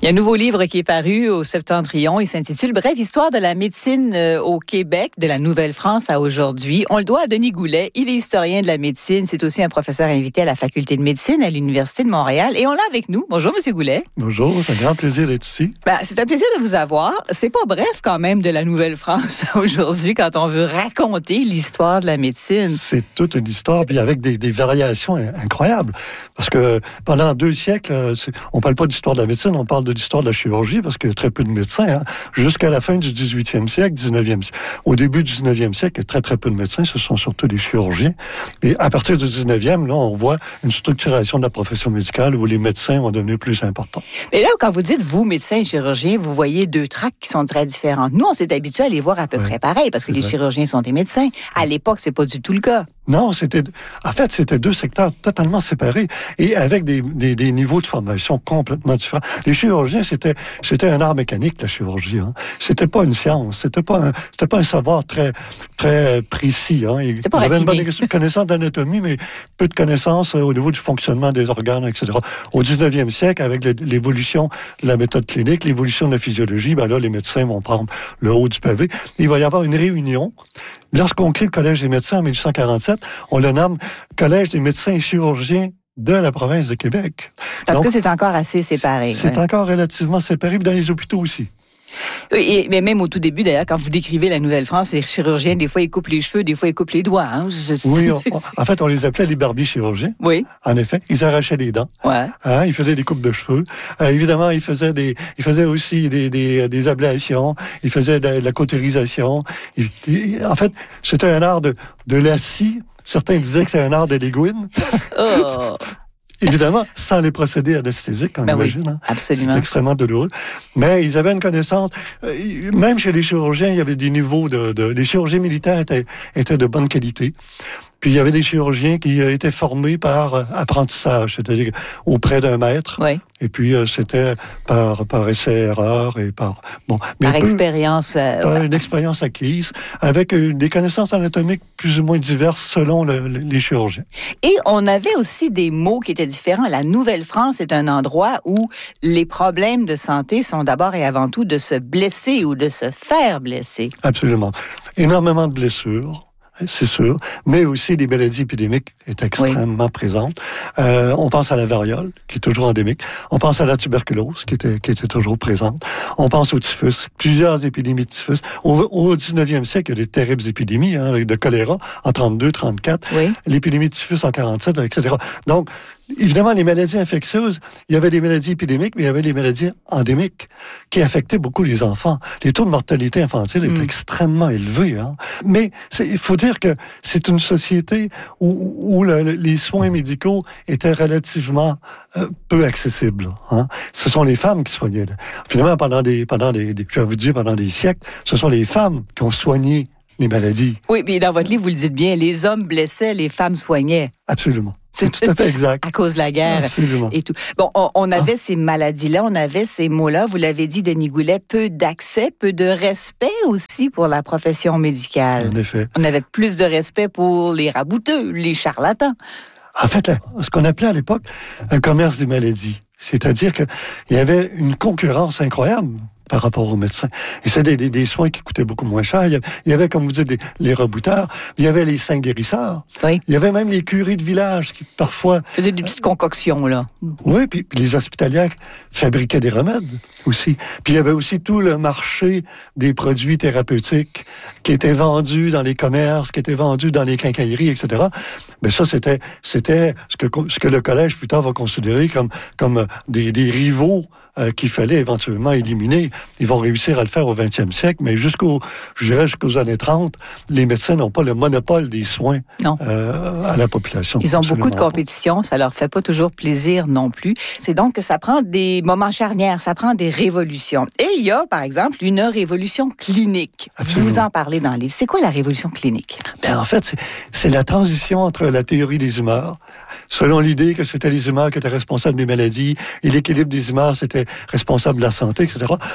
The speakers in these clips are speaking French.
Il y a un nouveau livre qui est paru au Septentrion. Il s'intitule « Brève histoire de la médecine au Québec, de la Nouvelle-France à aujourd'hui ». On le doit à Denis Goulet. Il est historien de la médecine. C'est aussi un professeur invité à la Faculté de médecine à l'Université de Montréal. Et on l'a avec nous. Bonjour, M. Goulet. Bonjour, c'est un grand plaisir d'être ici. C'est un plaisir de vous avoir. C'est pas bref quand même de la Nouvelle-France aujourd'hui quand on veut raconter l'histoire de la médecine. C'est toute une histoire, puis avec des variations incroyables. Parce que pendant 2 siècles, on parle pas d'histoire de la médecine, on parle de l'histoire de la chirurgie, parce qu'il y a très peu de médecins, jusqu'à la fin du 18e siècle, 19e siècle. Au début du 19e siècle, il y a très, très peu de médecins, ce sont surtout des chirurgiens. Et à partir du 19e, là, on voit une structuration de la profession médicale où les médecins vont devenir plus importants. Mais là, quand vous dites, vous, médecins et chirurgiens, vous voyez 2 tracks qui sont très différentes. Nous, on s'est habitués à les voir à peu près pareil, parce que les chirurgiens sont des médecins. À l'époque, c'est pas du tout le cas. Non, c'était 2 secteurs totalement séparés et avec des niveaux de formation complètement différents. Les chirurgiens, c'était un art mécanique, la chirurgie. C'était pas une science, c'était pas un savoir très très précis. Ils avaient une bonne connaissance d'anatomie, mais peu de connaissances au niveau du fonctionnement des organes, etc. Au 19e siècle, avec l'évolution de la méthode clinique, l'évolution de la physiologie, là, les médecins vont prendre le haut du pavé. Il va y avoir une réunion. Lorsqu'on crée le Collège des médecins en 1847, on le nomme Collège des médecins et chirurgiens de la province de Québec. Parce que c'est encore assez séparé. C'est encore relativement séparé, dans les hôpitaux aussi. Oui, mais même au tout début, d'ailleurs, quand vous décrivez la Nouvelle-France, les chirurgiens, des fois, ils coupent les cheveux, des fois, ils coupent les doigts. Oui, en fait, on les appelait les barbiers chirurgiens. Oui. En effet, ils arrachaient les dents. Ouais. Ils faisaient des coupes de cheveux. Évidemment, ils faisaient aussi des ablations. Ils faisaient de la cautérisation. En fait, c'était un art de la scie. Certains disaient que c'est un art de l'aiguine. Oh. Évidemment, sans les procédés anesthésiques, on imagine. Oui, absolument. C'est extrêmement douloureux. Mais ils avaient une connaissance. Même chez les chirurgiens, il y avait des niveaux les chirurgiens militaires étaient de bonne qualité. Puis il y avait des chirurgiens qui étaient formés par apprentissage, c'est-à-dire auprès d'un maître. Oui. Et puis c'était par essai-erreur et par expérience. Une expérience acquise, avec des connaissances anatomiques plus ou moins diverses selon les chirurgiens. Et on avait aussi des mots qui étaient différents. La Nouvelle-France est un endroit où les problèmes de santé sont d'abord et avant tout de se blesser ou de se faire blesser. Absolument. Énormément de blessures. C'est sûr, mais aussi les maladies épidémiques étaient extrêmement présentes. On pense à la variole, qui est toujours endémique. On pense à la tuberculose, qui était toujours présente. On pense au typhus, plusieurs épidémies de typhus. Au 19e siècle, il y a des terribles épidémies de choléra en 32, 34, l'épidémie de typhus en 47, etc. Donc, évidemment, les maladies infectieuses, il y avait des maladies épidémiques, mais il y avait des maladies endémiques qui affectaient beaucoup les enfants. Les taux de mortalité infantile étaient extrêmement élevés. Mais il faut dire que c'est une société où les soins médicaux étaient relativement peu accessibles. Ce sont les femmes qui soignaient. Finalement, pendant des siècles, ce sont les femmes qui ont soigné les maladies. Oui, mais dans votre livre, vous le dites bien, les hommes blessaient, les femmes soignaient. Absolument. C'est tout à fait exact. À cause de la guerre. Absolument. Et tout. Bon, on avait ces maladies-là, on avait ces mots-là. Vous l'avez dit, Denis Goulet, peu d'accès, peu de respect aussi pour la profession médicale. En effet. On avait plus de respect pour les rabouteux, les charlatans. En fait, ce qu'on appelait à l'époque un commerce des maladies. C'est-à-dire qu'il y avait une concurrence incroyable par rapport aux médecins. Et c'est des soins qui coûtaient beaucoup moins cher. Il y avait, comme vous dites, les rebouteurs. Il y avait les saints guérisseurs. Oui. Il y avait même les curés de village qui, parfois... faisaient des petites concoctions, là. Oui, puis les hospitalières fabriquaient des remèdes aussi. Puis il y avait aussi tout le marché des produits thérapeutiques qui étaient vendus dans les commerces, qui étaient vendus dans les quincailleries, etc. Mais ça, c'était ce que le collège, plus tard, va considérer comme des rivaux qu'il fallait éventuellement éliminer. Ils vont réussir à le faire au 20e siècle, mais jusqu'aux années 30, les médecins n'ont pas le monopole des soins à la population. Ils ont beaucoup de compétition, ça leur fait pas toujours plaisir non plus. C'est donc que ça prend des moments charnières, ça prend des révolutions. Et il y a, par exemple, une révolution clinique. Absolument. Vous en parlez dans le livre. C'est quoi la révolution clinique? En fait, c'est la transition entre la théorie des humeurs, selon l'idée que c'était les humeurs qui étaient responsables des maladies, et l'équilibre des humeurs, c'était responsable de la santé, etc.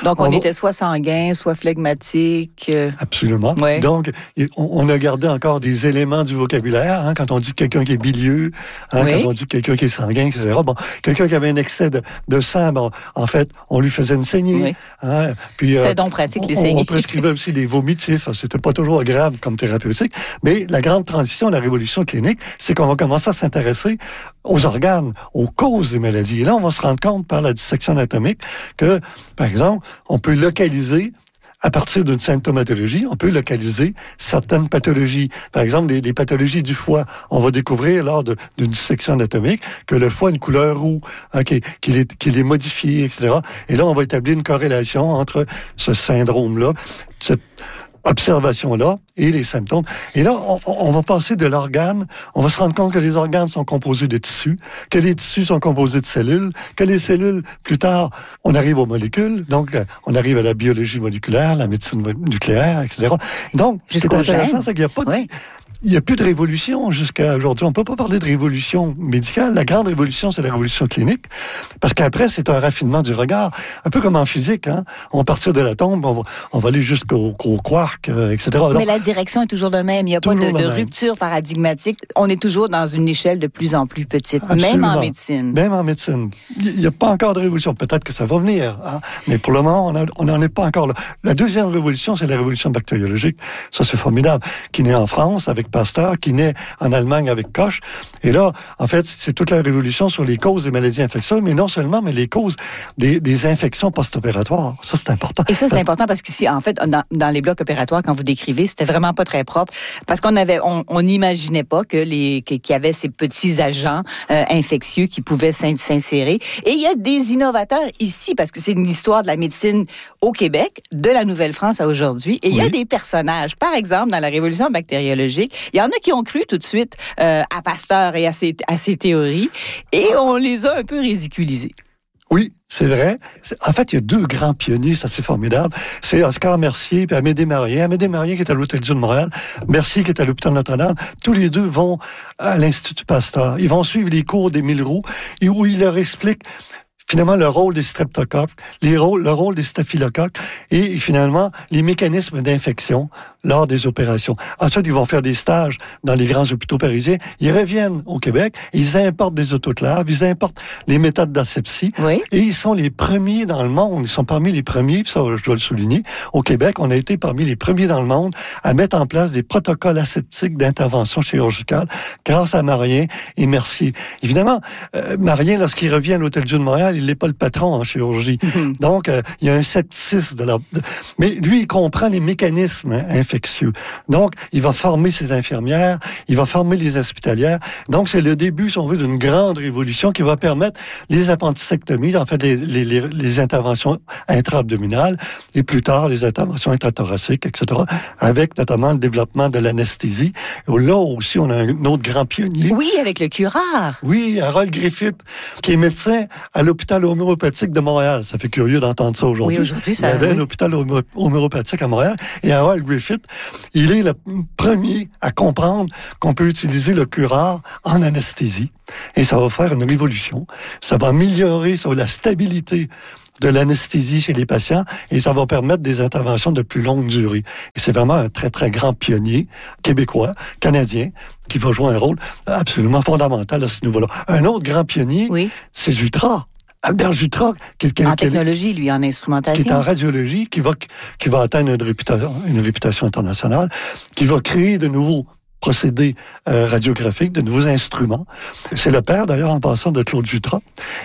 Donc, on était soit sanguin, soit phlegmatique. Absolument. Ouais. Donc, on a gardé encore des éléments du vocabulaire. Hein, quand on dit quelqu'un qui est bilieux, quand on dit quelqu'un qui est sanguin, etc. Bon, quelqu'un qui avait un excès de sang, bon, en fait, on lui faisait une saignée. Oui. Hein, puis, c'est donc pratique, les saignées. On prescrivait aussi des vomitifs. C'était pas toujours agréable comme thérapeutique. Mais la grande transition, la révolution clinique, c'est qu'on va commencer à s'intéresser aux organes, aux causes des maladies. Et là, on va se rendre compte par la dissection anatomique que, par exemple, on peut localiser à partir d'une symptomatologie, on peut localiser certaines pathologies. Par exemple, les pathologies du foie. On va découvrir lors d'une dissection anatomique que le foie a une couleur roux, hein, qu'il est modifié, etc. Et là, on va établir une corrélation entre ce syndrome-là, cette observation-là et les symptômes. Et là, on va passer de l'organe, on va se rendre compte que les organes sont composés de tissus, que les tissus sont composés de cellules, que les cellules, plus tard, on arrive aux molécules, donc on arrive à la biologie moléculaire, la médecine nucléaire, etc. Donc, ce qui est intéressant, c'est qu'il n'y a pas de... Oui. Il n'y a plus de révolution jusqu'à aujourd'hui. On ne peut pas parler de révolution médicale. La grande révolution, c'est la révolution clinique. Parce qu'après, c'est un raffinement du regard. Un peu comme en physique. Hein? On va partir de l'atome, on va aller jusqu'au quark, etc. Mais donc, la direction est toujours de même. Il n'y a pas de rupture paradigmatique. On est toujours dans une échelle de plus en plus petite, absolument. Même en médecine. Même en médecine. Il n'y a pas encore de révolution. Peut-être que ça va venir. Hein? Mais pour le moment, on n'en est pas encore là. La deuxième révolution, c'est la révolution bactériologique. Ça, c'est formidable. Qui naît en France avec Pasteur, qui naît en Allemagne avec Koch. Et là, en fait, c'est toute la révolution sur les causes des maladies infectieuses, mais non seulement, mais les causes des infections post-opératoires. Ça, c'est important. Et ça, c'est important parce que en fait, dans les blocs opératoires, quand vous décrivez, c'était vraiment pas très propre parce qu'on n'imaginait pas qu'il y avait ces petits agents infectieux qui pouvaient s'insérer. Et il y a des innovateurs ici parce que c'est une histoire de la médecine au Québec, de la Nouvelle-France à aujourd'hui. Et il y a des personnages. Par exemple, dans la révolution bactériologique, il y en a qui ont cru tout de suite à Pasteur et à ses théories, et on les a un peu ridiculisés. Oui, c'est vrai. En fait, il y a deux grands pionniers, ça c'est formidable. C'est Oscar Mercier et Amédée Marien. Amédée Marien qui est à l'Hôtel-Dieu de Montréal, Mercier qui est à l'Hôpital Notre-Dame. Tous les deux vont à l'Institut Pasteur. Ils vont suivre les cours d'Émile Roux, où il leur explique finalement le rôle des streptocoques, le rôle des staphylocoques et finalement les mécanismes d'infection lors des opérations. Ensuite, ils vont faire des stages dans les grands hôpitaux parisiens. Ils reviennent au Québec, ils importent des autoclaves, ils importent les méthodes d'asepsie et ils sont les premiers dans le monde. Ils sont parmi les premiers, ça je dois le souligner. Au Québec, on a été parmi les premiers dans le monde à mettre en place des protocoles aseptiques d'intervention chirurgicale grâce à Marien et Mercier. Évidemment, Marien, lorsqu'il revient à l'Hôtel-Dieu de Montréal, il n'est pas le patron en chirurgie. Donc, il y a un scepticisme mais lui, il comprend les mécanismes infectieux. Donc, il va former ses infirmières, il va former les hospitalières. Donc, c'est le début, si on veut, d'une grande révolution qui va permettre les appendicectomies, en fait, les interventions intra-abdominales et plus tard, les interventions intrathoraciques, etc., avec notamment le développement de l'anesthésie. Là aussi, on a un autre grand pionnier. Oui, avec le curare. Oui, Harold Griffith, qui est médecin à l'hôpital homéopathique de Montréal. Ça fait curieux d'entendre ça aujourd'hui. Oui, aujourd'hui, ça... Il y avait un hôpital homéopathique à Montréal. Et Harold Griffith, il est le premier à comprendre qu'on peut utiliser le curare en anesthésie. Et ça va faire une révolution. Ça va améliorer la stabilité de l'anesthésie chez les patients et ça va permettre des interventions de plus longue durée. Et c'est vraiment un très, très grand pionnier québécois, canadien, qui va jouer un rôle absolument fondamental à ce niveau-là. Un autre grand pionnier, c'est Jutras. Albert Jutras, qui est en technologie, lui, en instrumentation. Qui est en radiologie, qui va atteindre une réputation internationale, qui va créer de nouveaux procédés radiographiques, de nouveaux instruments. C'est le père, d'ailleurs, en passant, de Claude Jutras.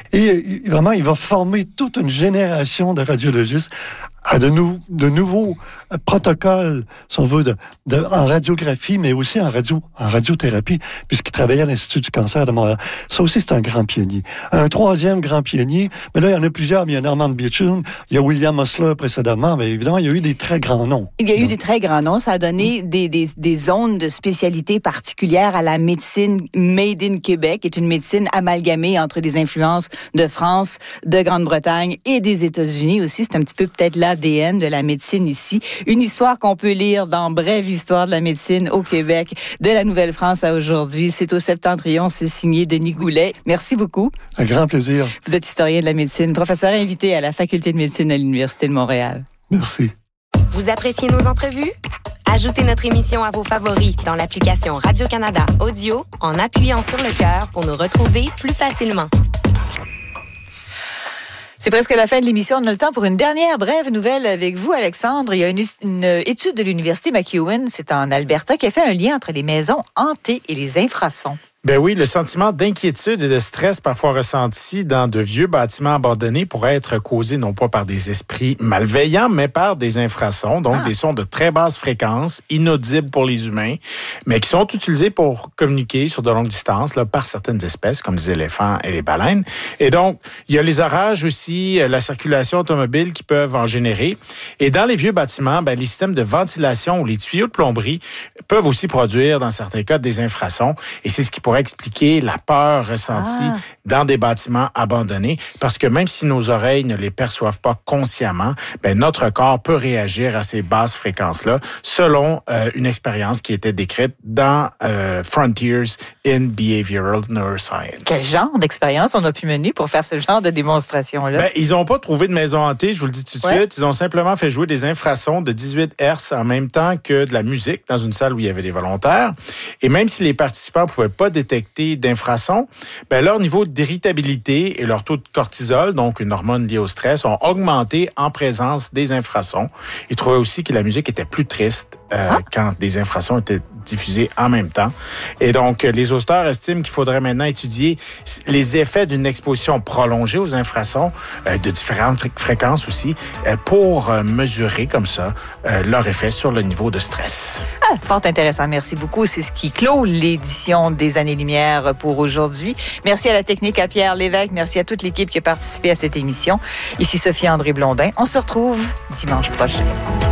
Et vraiment, il va former toute une génération de radiologistes à de nouveaux protocoles, si on veut, en radiographie, mais aussi en radiothérapie, puisqu'il travaillait à l'Institut du cancer de Montréal. Ça aussi, c'est un grand pionnier. Un troisième grand pionnier, mais là, il y en a plusieurs. Il y a Norman Beecham, il y a William Osler précédemment, mais évidemment, il y a eu des très grands noms. Il y a eu des très grands noms. Ça a donné des zones de spécialité particulières à la médecine made in Québec, qui est une médecine amalgamée entre des influences de France, de Grande-Bretagne et des États-Unis aussi. C'est un petit peu peut-être là l'ADN de la médecine ici. Une histoire qu'on peut lire dans Brève histoire de la médecine au Québec, de la Nouvelle-France à aujourd'hui. C'est au Septentrion, c'est signé Denis Goulet. Merci beaucoup. Un grand plaisir. Vous êtes historien de la médecine, professeur invité à la Faculté de médecine à l'Université de Montréal. Merci. Vous appréciez nos entrevues? Ajoutez notre émission à vos favoris dans l'application Radio-Canada Audio en appuyant sur le cœur pour nous retrouver plus facilement. C'est presque la fin de l'émission. On a le temps pour une dernière brève nouvelle avec vous, Alexandre. Il y a une étude de l'Université MacEwan, c'est en Alberta, qui a fait un lien entre les maisons hantées et les infrasons. Ben oui, le sentiment d'inquiétude et de stress parfois ressenti dans de vieux bâtiments abandonnés pourrait être causé non pas par des esprits malveillants, mais par des infrasons, donc des sons de très basse fréquence, inaudibles pour les humains, mais qui sont utilisés pour communiquer sur de longues distances là, par certaines espèces, comme les éléphants et les baleines. Et donc, il y a les orages aussi, la circulation automobile qui peuvent en générer. Et dans les vieux bâtiments, ben, les systèmes de ventilation ou les tuyaux de plomberie peuvent aussi produire, dans certains cas, des infrasons. Et c'est ce qui pourrait expliquer la peur ressentie dans des bâtiments abandonnés, parce que même si nos oreilles ne les perçoivent pas consciemment, ben notre corps peut réagir à ces basses fréquences-là, selon une expérience qui était décrite dans Frontiers in Behavioral Neuroscience. Quel genre d'expérience on a pu mener pour faire ce genre de démonstration-là? Ben, ils n'ont pas trouvé de maison hantée, je vous le dis tout de suite. Ils ont simplement fait jouer des infrasons de 18 Hz en même temps que de la musique dans une salle où il y avait des volontaires. Et même si les participants ne pouvaient pas détecter d'infrasons, ben leur niveau d'irritabilité et leur taux de cortisol, donc une hormone liée au stress, ont augmenté en présence des infrasons. Ils trouvaient aussi que la musique était plus triste quand des infrasons étaient diffusés en même temps. Et donc, les auteurs estiment qu'il faudrait maintenant étudier les effets d'une exposition prolongée aux infrasons, de différentes fréquences aussi, pour mesurer comme ça leur effet sur le niveau de stress. Fort intéressant. Merci beaucoup. C'est ce qui clôt l'édition des Années-Lumière pour aujourd'hui. Merci à la technique, à Pierre Lévesque. Merci à toute l'équipe qui a participé à cette émission. Ici Sophie-André Blondin. On se retrouve dimanche prochain.